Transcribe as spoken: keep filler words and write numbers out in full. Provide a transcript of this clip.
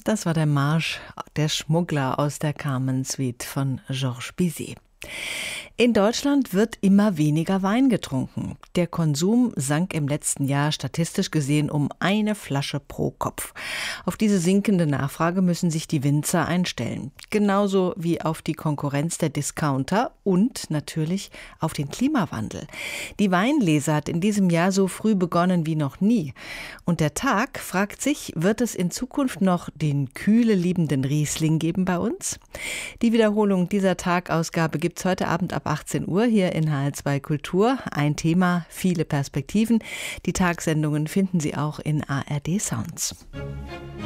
Das war der Marsch der Schmuggler aus der Carmen Suite von Georges Bizet. In Deutschland wird immer weniger Wein getrunken. Der Konsum sank im letzten Jahr statistisch gesehen um eine Flasche pro Kopf. Auf diese sinkende Nachfrage müssen sich die Winzer einstellen. Genauso wie auf die Konkurrenz der Discounter und natürlich auf den Klimawandel. Die Weinlese hat in diesem Jahr so früh begonnen wie noch nie. Und der Tag fragt sich, wird es in Zukunft noch den kühle liebenden Riesling geben bei uns? Die Wiederholung dieser Tagausgabe gibt es heute Abend ab achtzehn Uhr hier in H L zwei Kultur. Ein Thema, viele Perspektiven. Die Tagsendungen finden Sie auch in A R D Sounds.